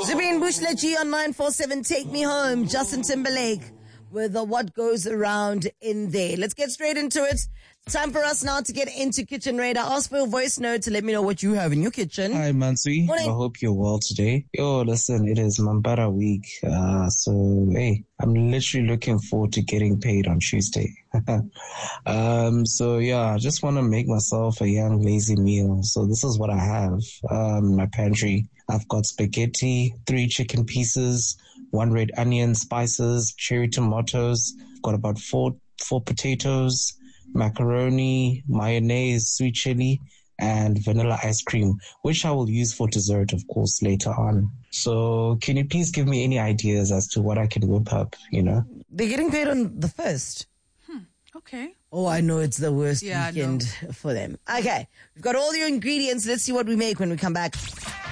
Zubin Bushleji on 947, Take Me Home. Justin Timberlake with What Goes Around in There. Let's get straight into it. Time for us now to get into Kitchen Radar. Ask for a voice note to let me know what you have in your kitchen. Hi, Mansui. Morning. I hope you're well today. Yo, listen, it is Mambara week. Hey, I'm literally looking forward to getting paid on Tuesday. I just want to make myself a young lazy meal. So this is what I have in my pantry. I've got spaghetti, 3 chicken pieces, 1 red onion, spices, cherry tomatoes. I've got about 4 potatoes, macaroni, mayonnaise, sweet chili, and vanilla ice cream, which I will use for dessert, of course, later on. So can you please give me any ideas as to what I can whip up, They're getting paid on the 1st. Okay. Oh, I know it's the worst weekend for them. Okay, we've got all your ingredients. Let's see what we make when we come back.